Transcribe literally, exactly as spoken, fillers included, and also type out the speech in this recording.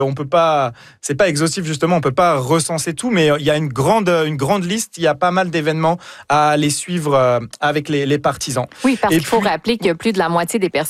On peut pas, c'est pas exhaustif justement, on peut pas recenser tout, mais il y a une grande, une grande liste, il y a pas mal d'événements à aller suivre avec les, les partisans. Oui, parce Et qu'il faut puis, rappeler qu'il y a plus de la moitié des personnes